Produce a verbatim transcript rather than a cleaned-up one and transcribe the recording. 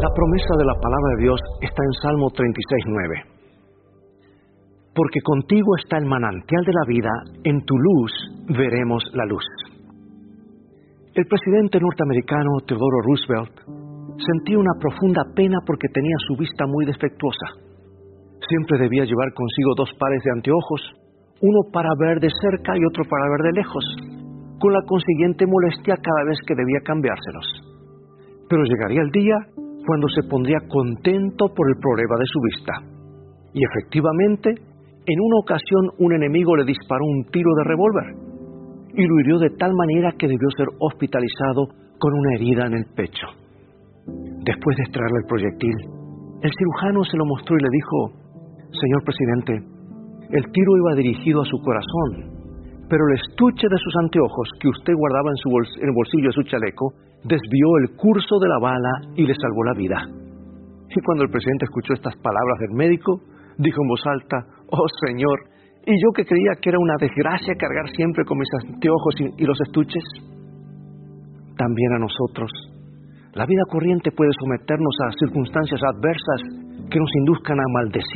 La promesa de la palabra de Dios está en Salmo treinta y seis, nueve. Porque contigo está el manantial de la vida, en tu luz veremos la luz. El presidente norteamericano Theodore Roosevelt sentía una profunda pena porque tenía su vista muy defectuosa. Siempre debía llevar consigo dos pares de anteojos, uno para ver de cerca y otro para ver de lejos, con la consiguiente molestia cada vez que debía cambiárselos. Pero llegaría el día cuando se pondría contento por el problema de su vista. Y efectivamente, en una ocasión un enemigo le disparó un tiro de revólver y lo hirió de tal manera que debió ser hospitalizado con una herida en el pecho. Después de extraerle el proyectil, el cirujano se lo mostró y le dijo: «Señor presidente, el tiro iba dirigido a su corazón, pero el estuche de sus anteojos que usted guardaba en, su bols- en el bolsillo de su chaleco desvió el curso de la bala y le salvó la vida». Y cuando el presidente escuchó estas palabras del médico, dijo en voz alta: «Oh Señor, ¿y yo que creía que era una desgracia cargar siempre con mis anteojos y, y los estuches?». También a nosotros, la vida corriente puede someternos a circunstancias adversas que nos induzcan a maldecir